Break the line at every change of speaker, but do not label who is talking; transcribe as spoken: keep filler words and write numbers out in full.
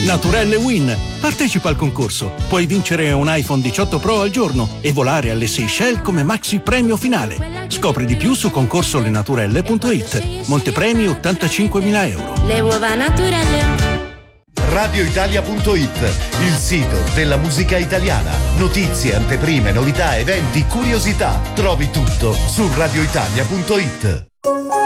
Naturelle Win. Partecipa al concorso. Puoi vincere un iPhone diciotto Pro al giorno e volare alle Seychelles come maxi premio finale. Scopri di più su concorsolenaturelle punto it. Montepremi ottantacinquemila euro.
Le uova Naturelle.
radioitalia punto it, il sito della musica italiana. Notizie, anteprime, novità, eventi, curiosità. Trovi tutto su radioitalia punto it.